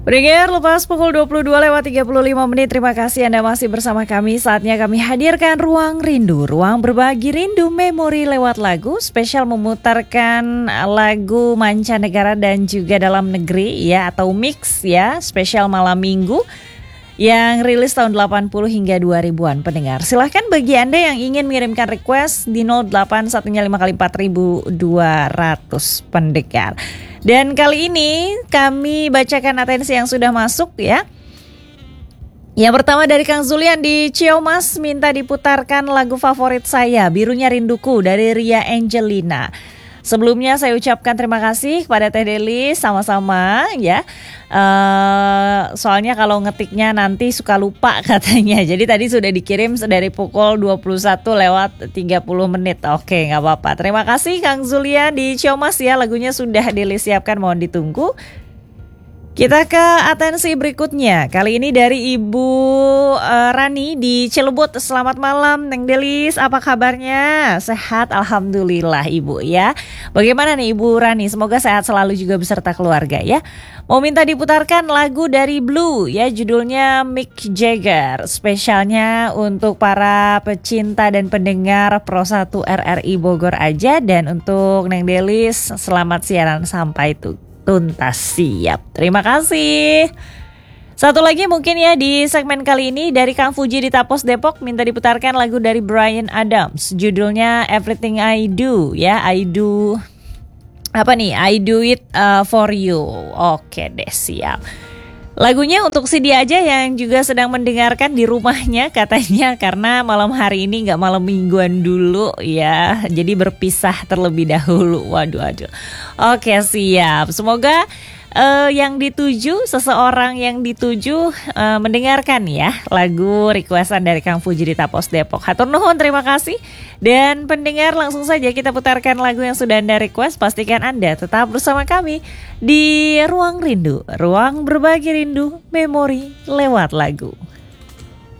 Pendengar, lepas pukul 22:35. Terima kasih Anda masih bersama kami. Saatnya kami hadirkan Ruang Rindu, ruang berbagi rindu memori lewat lagu. Spesial memutarkan lagu mancanegara dan juga dalam negeri ya, atau mix ya. Spesial malam minggu yang rilis tahun 80 hingga 2000-an. Pendengar, silahkan bagi Anda yang ingin mengirimkan request di 0815 4 pendengar. Dan kali ini kami bacakan atensi yang sudah masuk ya. Yang pertama dari Kang Zulian di Ciamas, minta diputarkan lagu favorit saya, Birunya Rinduku dari Ria Angelina. Sebelumnya saya ucapkan terima kasih kepada Teh Deli, sama-sama ya. Soalnya kalau ngetiknya nanti suka lupa katanya. Jadi tadi sudah dikirim dari pukul 21:30. Oke, gak apa-apa. Terima kasih Kang Zulian di Ciamas ya. Lagunya sudah Deli siapkan, mohon ditunggu. Kita ke atensi berikutnya. Kali ini dari Ibu Rani di Cilebut. Selamat malam Neng Delis, apa kabarnya? Sehat alhamdulillah Ibu ya. Bagaimana nih Ibu Rani? Semoga sehat selalu juga beserta keluarga ya. Mau minta diputarkan lagu dari Blue ya, judulnya Mick Jagger. Spesialnya untuk para pecinta dan pendengar Pro 1 RRI Bogor aja. Dan untuk Neng Delis, selamat siaran sampai tuntas, siap. Terima kasih. Satu lagi mungkin ya di segmen kali ini dari Kang Fuji di Tapos Depok, minta diputarkan lagu dari Bryan Adams, judulnya Everything I Do ya. I do it for you. Oke deh, siap. Lagunya untuk si dia aja yang juga sedang mendengarkan di rumahnya katanya, karena malam hari ini gak malam mingguan dulu ya, jadi berpisah terlebih dahulu. Waduh. Oke, siap. Semoga yang dituju, seseorang yang dituju mendengarkan ya lagu requestan dari Kang Fuji di Tapos Depok. Hatur nuhun, terima kasih. Dan pendengar, langsung saja kita putarkan lagu yang sudah Anda request. Pastikan Anda tetap bersama kami di Ruang Rindu, ruang berbagi rindu memori lewat lagu.